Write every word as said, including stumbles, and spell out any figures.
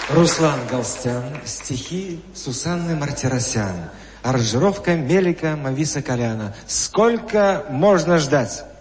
Руслан Галстян, стихи Сусанны Мартиросян, аранжировка Мелика Мависа Коляна. Сколько можно ждать?